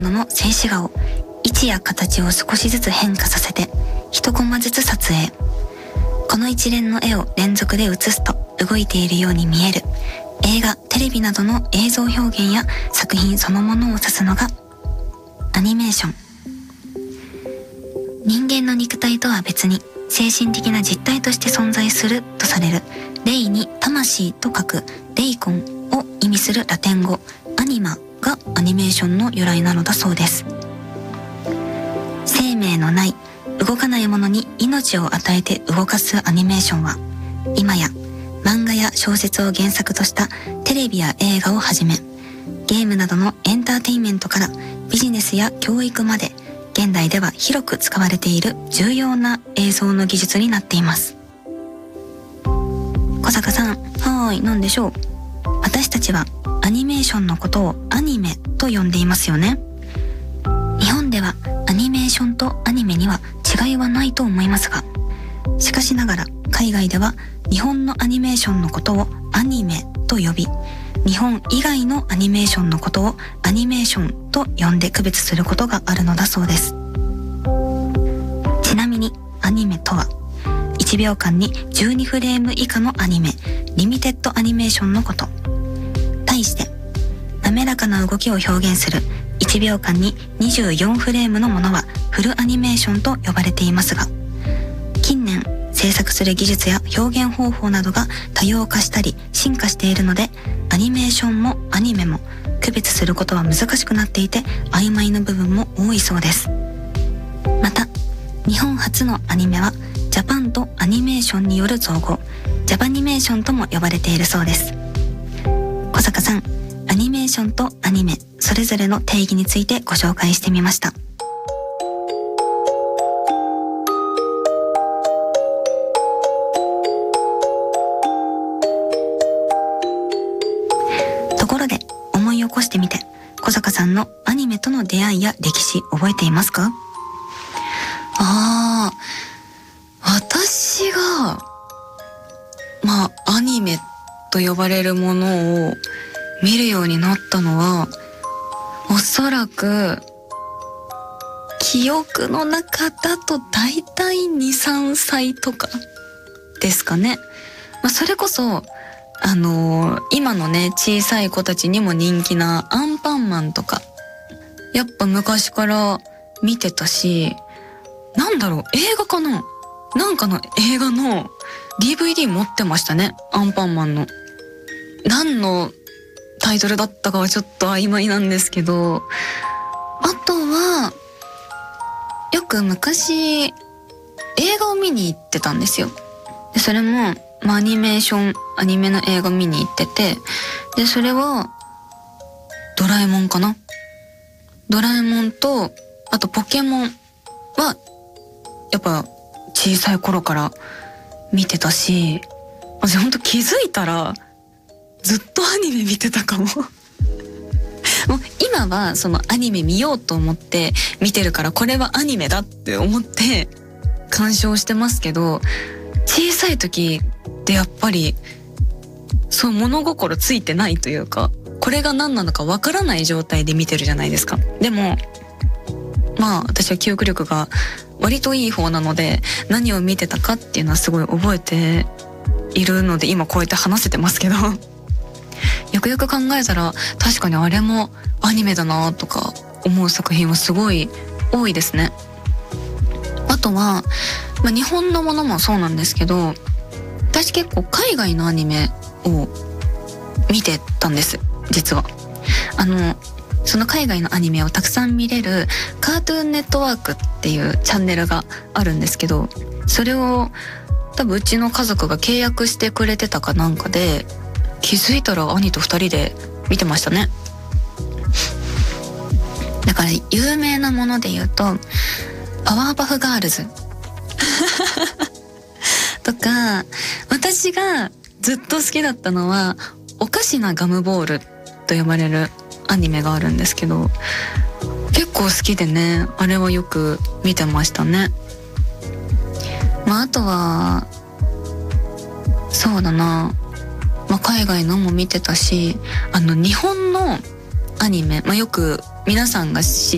の静止画を位置や形を少しずつ変化させて一コマずつ撮影。この一連の絵を連続で写すと動いているように見える映画、テレビなどの映像表現や作品そのものを指すのがアニメーション。人間の肉体とは別に精神的な実体として存在するとされる霊に魂と書く霊魂を意味するラテン語アニマがアニメーションの由来なのだそうです。生命のない動かないものに命を与えて動かすアニメーションは今や漫画や小説を原作としたテレビや映画をはじめゲームなどのエンターテインメントからビジネスや教育まで現代では広く使われている重要な映像の技術になっています。小坂さん、はーい、なんでしょう。私たちはアニメーションのことをアニメと呼んでいますよね。日本ではアニメーションとアニメには違いはないと思いますが、しかしながら海外では日本のアニメーションのことをアニメと呼び、日本以外のアニメーションのことをアニメーションと呼んで区別することがあるのだそうです。ちなみにアニメとは1秒間に12フレーム以下のアニメ、リミテッドアニメーションのこと。対して滑らかな動きを表現する1秒間に24フレームのものはフルアニメーションと呼ばれていますが、近年制作する技術や表現方法などが多様化したり進化しているので、アニメーションもアニメも区別することは難しくなっていて曖昧な部分も多いそうです。また日本初のアニメはジャパンとアニメーションによる造語、ジャパニメーションとも呼ばれているそうです。小坂さん、アニメーションとアニメそれぞれの定義についてご紹介してみました。ところで思い起こしてみて、小坂さんのアニメとの出会いや歴史覚えていますか？ 私がアニメと呼ばれるものを見るようになったのは、おそらく記憶の中だとだいたい2、3歳とかですかね。それこそ今のね小さい子たちにも人気なアンパンマンとかやっぱ昔から見てたし、映画かな、なんかの映画の DVD 持ってましたね、アンパンマンの。何のタイトルだったかはちょっと曖昧なんですけど、あとはよく昔映画を見に行ってたんですよ。でそれもアニメーション、アニメの映画見に行ってて、でそれはドラえもんかな、ドラえもんとあとポケモンはやっぱ小さい頃から見てたし、私ほんと気づいたらずっとアニメ見てたかも。もう今はそのアニメ見ようと思って見てるから、これはアニメだって思って鑑賞してますけど、小さい時ってやっぱりそう物心ついてないというか、これが何なのかわからない状態で見てるじゃないですか。でも私は記憶力が割といい方なので、何を見てたかっていうのはすごい覚えているので、今こうやって話せてますけどよくよく考えたら確かにあれもアニメだなとか思う作品はすごい多いですね。あとは、日本のものもそうなんですけど、私結構海外のアニメを見てたんです、実は。その海外のアニメをたくさん見れるカートゥーンネットワークっていうチャンネルがあるんですけど、それを多分うちの家族が契約してくれてたかなんかで、気づいたら兄と2人で見てましたね。だから有名なもので言うとパワーパフガールズとか、私がずっと好きだったのはおかしなガムボールと呼ばれるアニメがあるんですけど、結構好きでね、あれはよく見てましたね。あとはそうだな、海外のも見てたし、日本のアニメ、よく皆さんが知っ